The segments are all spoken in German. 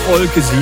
Wolke 7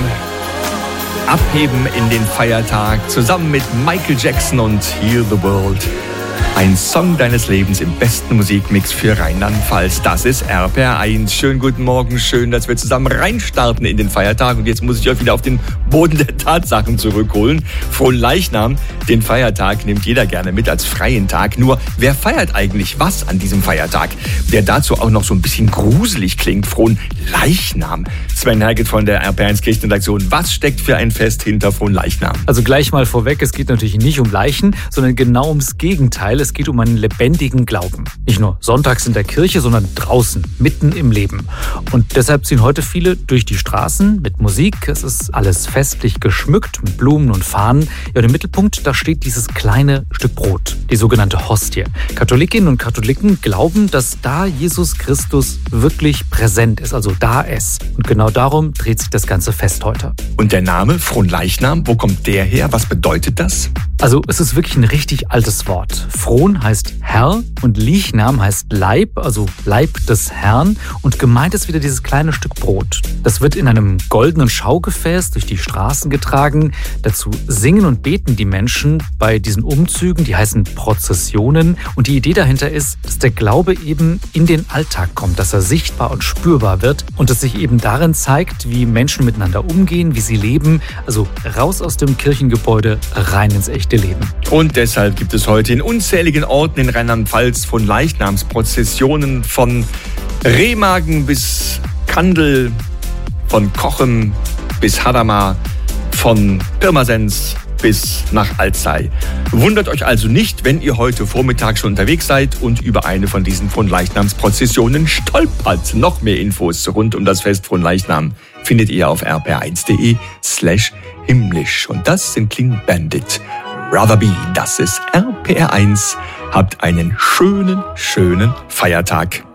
abheben in den Feiertag zusammen mit Michael Jackson und Heal the World. Ein Song deines Lebens im besten Musikmix für Rheinland-Pfalz. Das ist RPR1. Schönen guten Morgen, schön, dass wir zusammen reinstarten in den Feiertag. Und jetzt muss ich euch wieder auf den Boden der Tatsachen zurückholen. Frohen Leichnam, den Feiertag nimmt jeder gerne mit als freien Tag. Nur, wer feiert eigentlich was an diesem Feiertag? Der dazu auch noch so ein bisschen gruselig klingt. Frohen Leichnam. Sven Herget von der RPR1 Kirchenredaktion. Was steckt für ein Fest hinter Frohen Leichnam? Also gleich mal vorweg, es geht natürlich nicht um Leichen, sondern genau ums Gegenteil. Es geht um einen lebendigen Glauben. Nicht nur sonntags in der Kirche, sondern draußen, mitten im Leben. Und deshalb ziehen heute viele durch die Straßen mit Musik. Es ist alles festlich geschmückt mit Blumen und Fahnen. Ja, und im Mittelpunkt, da steht dieses kleine Stück Brot, die sogenannte Hostie. Katholikinnen und Katholiken glauben, dass da Jesus Christus wirklich präsent ist, also da ist. Und genau darum dreht sich das ganze Fest heute. Und der Name Frohen Leichnam, wo kommt der her? Was bedeutet das? Also es ist wirklich ein richtig altes Wort. Fron heißt Herr und Leichnam heißt Leib, also Leib des Herrn. Und gemeint ist wieder dieses kleine Stück Brot. Das wird in einem goldenen Schaugefäß durch die Straßen getragen. Dazu singen und beten die Menschen bei diesen Umzügen, die heißen Prozessionen. Und die Idee dahinter ist, dass der Glaube eben in den Alltag kommt, dass er sichtbar und spürbar wird und es sich eben darin zeigt, wie Menschen miteinander umgehen, wie sie leben. Also raus aus dem Kirchengebäude, rein ins echte Leben. Und deshalb gibt es heute in unzähligen Orten in Rheinland-Pfalz von Leichnamsprozessionen von Remagen bis Kandel, von Kochem bis Hadamar, von Pirmasens bis nach Alzey. Wundert euch also nicht, wenn ihr heute Vormittag schon unterwegs seid und über eine von diesen Fronleichnamsprozessionen stolpert. Noch mehr Infos rund um das Fest Fronleichnam findet ihr auf rpr1.de/himmlisch. Und das sind Clean Bandit. Rather Be, das ist RPR1. Habt einen schönen Feiertag.